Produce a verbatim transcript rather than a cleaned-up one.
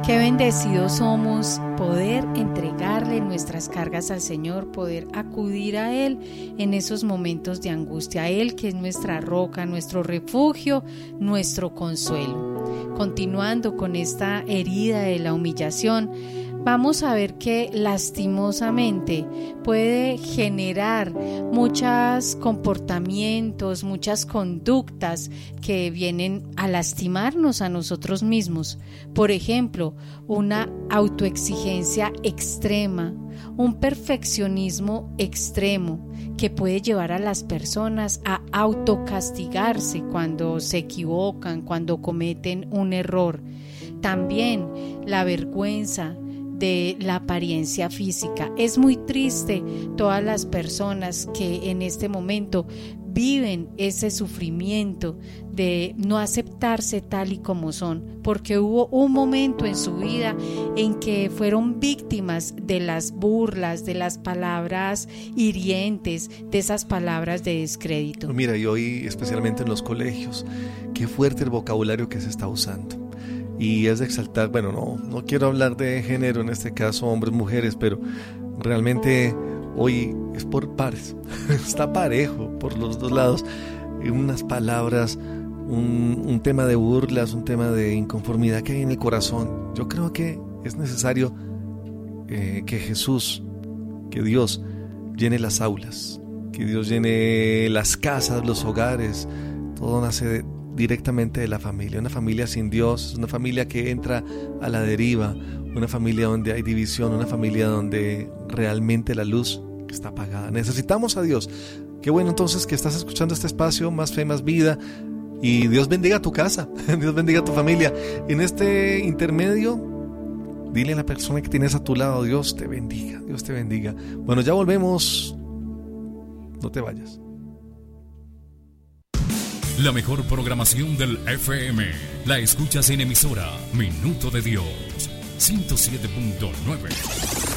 Qué bendecidos somos poder entregarle nuestras cargas al Señor, poder acudir a Él en esos momentos de angustia, a Él que es nuestra roca, nuestro refugio, nuestro consuelo. Continuando con esta herida de la humillación, vamos a ver que lastimosamente puede generar muchos comportamientos, muchas conductas que vienen a lastimarnos a nosotros mismos. Por ejemplo, una autoexigencia extrema, un perfeccionismo extremo que puede llevar a las personas a autocastigarse cuando se equivocan, cuando cometen un error. También la vergüenza de la apariencia física. Es muy triste todas las personas que en este momento viven ese sufrimiento de no aceptarse tal y como son, porque hubo un momento en su vida en que fueron víctimas de las burlas, de las palabras hirientes, de esas palabras de descrédito. Mira, y hoy especialmente en los colegios, qué fuerte el vocabulario que se está usando. Y es de exaltar, bueno, no, no quiero hablar de género, en este caso hombres, mujeres, pero realmente hoy es por pares, está parejo por los dos lados, unas palabras, un, un tema de burlas, un tema de inconformidad que hay en el corazón. Yo creo que es necesario eh, que Jesús, que Dios llene las aulas, que Dios llene las casas, los hogares. Todo nace de directamente de la familia. Una familia sin Dios, una familia que entra a la deriva, una familia donde hay división, una familia donde realmente la luz está apagada. Necesitamos a Dios. Qué bueno entonces que estás escuchando este espacio, Más Fe, Más Vida, y Dios bendiga tu casa, Dios bendiga tu familia. En este intermedio, dile a la persona que tienes a tu lado, Dios te bendiga, Dios te bendiga. Bueno, ya volvemos, no te vayas. La mejor programación del F M la escuchas en emisora Minuto de Dios ciento siete punto nueve.